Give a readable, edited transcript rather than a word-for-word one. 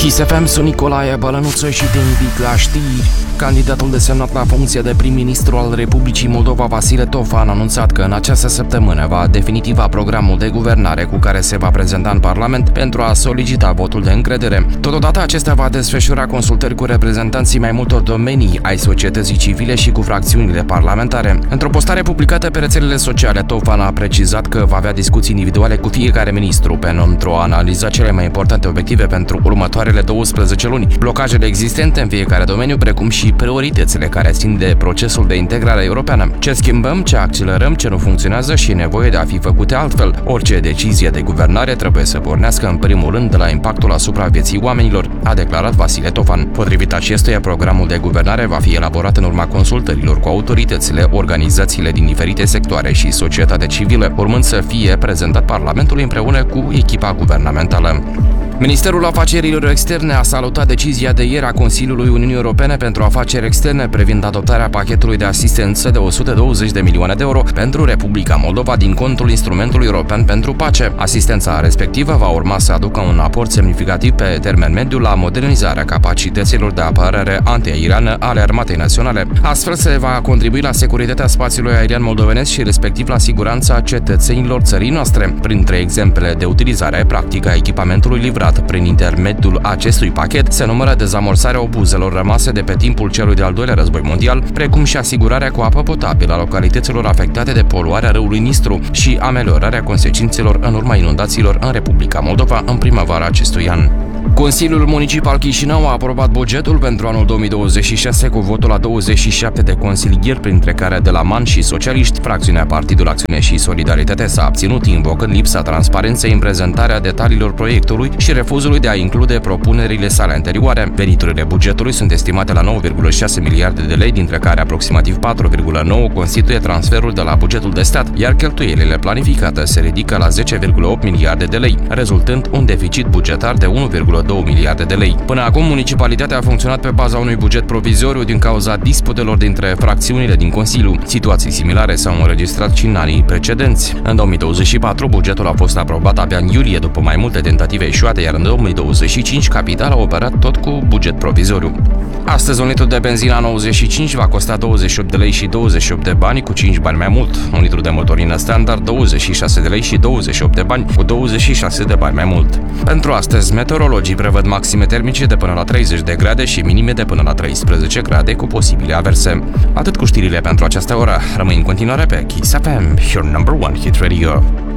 Kiss FM, sunt Nicolae Bălănuță și te invit la știri. Candidatul desemnat la funcție de prim-ministru al Republicii Moldova, Vasile Tofan, a anunțat că în această săptămână va definitiva programul de guvernare cu care se va prezenta în Parlament pentru a solicita votul de încredere. Totodată, acesta va desfășura consultări cu reprezentanții mai multor domenii ai societății civile și cu fracțiunile parlamentare. Într-o postare publicată pe rețelele sociale, Tofan a precizat că va avea discuții individuale cu fiecare ministru pentru a analiza cele mai importante obiective pentru următoarele 12 luni, blocajele existente în fiecare domeniu, precum și prioritățile care țin de procesul de integrare europeană. Ce schimbăm, ce accelerăm, ce nu funcționează și e nevoie de a fi făcute altfel. Orice decizie de guvernare trebuie să pornească în primul rând de la impactul asupra vieții oamenilor, a declarat Vasile Tofan. Potrivit acestuia, programul de guvernare va fi elaborat în urma consultărilor cu autoritățile, organizațiile din diferite sectoare și societatea civilă, urmând să fie prezentat Parlamentului împreună cu echipa guvernamentală. Ministerul Afacerilor Externe a salutat decizia de ieri a Consiliului Uniunii Europene pentru Afaceri Externe privind adoptarea pachetului de asistență de 120 de milioane de euro pentru Republica Moldova din contul Instrumentului European pentru Pace. Asistența respectivă va urma să aducă un aport semnificativ pe termen mediu la modernizarea capacităților de apărare antiaeriană ale Armatei Naționale. Astfel se va contribui la securitatea spațiului aerian moldovenesc și respectiv la siguranța cetățenilor țării noastre. Printre exemplele de utilizare practică a echipamentului livrat prin intermediul acestui pachet se numără dezamorsarea obuzelor rămase de pe timpul celui de-al doilea război mondial, precum și asigurarea cu apă potabilă a localităților afectate de poluarea râului Nistru și ameliorarea consecințelor în urma inundațiilor în Republica Moldova în primăvara acestui an. Consiliul Municipal Chișinău a aprobat bugetul pentru anul 2026 cu votul la 27 de consilieri, printre care de la MAN și Socialiști. Fracțiunea Partidul Acțiune și Solidaritate s-a abținut, invocând lipsa transparenței în prezentarea detaliilor proiectului și refuzului de a include propunerile sale anterioare. Veniturile bugetului sunt estimate la 9,6 miliarde de lei, dintre care aproximativ 4,9 constituie transferul de la bugetul de stat, iar cheltuielile planificate se ridică la 10,8 miliarde de lei, rezultând un deficit bugetar de 1,2 miliarde de lei. Până acum, municipalitatea a funcționat pe baza unui buget provizoriu din cauza disputelor dintre fracțiunile din Consiliu. Situații similare s-au înregistrat și în anii precedenți. În 2024, bugetul a fost aprobat abia în iulie, după mai multe tentative eșuate, iar în 2025, capitala a operat tot cu buget provizoriu. Astăzi, un litru de benzină 95 va costa 28 de lei și 28 de bani, cu 5 bani mai mult. Un litru de motorină standard 26 de lei și 28 de bani, cu 26 de bani mai mult. Pentru astăzi, meteorologii prevăd maxime termice de până la 30 de grade și minime de până la 13 grade, cu posibile averse. Atât cu știrile pentru această oră. Rămâi în continuare pe Kiss FM, your number one hit radio.